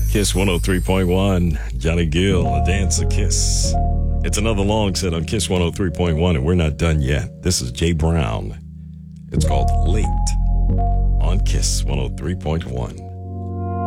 Kiss 103.1, Johnny Gill, A Dance, A Kiss. It's another long set on Kiss 103.1, and we're not done yet. This is Jay Brown. It's called Late on Kiss 103.1.